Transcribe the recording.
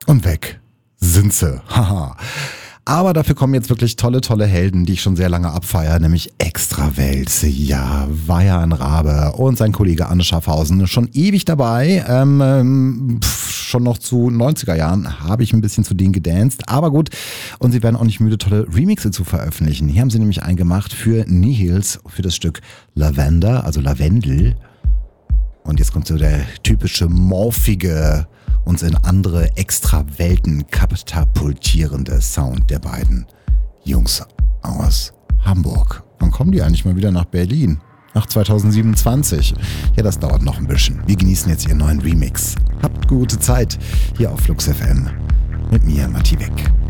Und weg sind sie. Haha. Aber dafür kommen jetzt wirklich tolle Helden, die ich schon sehr lange abfeiere, nämlich Extrawelt. Ja, Weihan Rabe und sein Kollege Anne Schaffhausen, schon ewig dabei. Schon noch zu 90er Jahren habe ich ein bisschen zu denen gedanced. Aber gut, und sie werden auch nicht müde, tolle Remixe zu veröffentlichen. Hier haben sie nämlich einen gemacht für Nihils, für das Stück Lavender, also Lavendel. Und jetzt kommt so der typische morphige, uns in andere Extrawelten katapultierende Sound der beiden Jungs aus Hamburg. Wann kommen die eigentlich mal wieder nach Berlin? Nach 2027. Ja, das dauert noch ein bisschen. Wir genießen jetzt ihren neuen Remix. Habt gute Zeit hier auf Flux FM. Mit mir, Matti Beck.